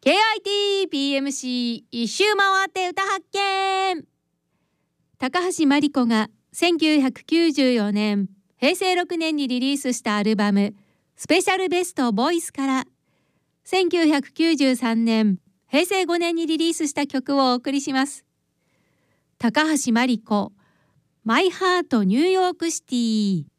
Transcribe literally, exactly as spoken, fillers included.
ケーアイティー ピーエムシー 一周回って歌発見。高橋真梨子がせんきゅうひゃくきゅうじゅうよねんへいせいろくねんにリリースしたアルバムスペシャルベストボイスからせんきゅうひゃくきゅうじゅうさんねんへいせいごねんにリリースした曲をお送りします。高橋真梨子マイハートニューヨークシティ。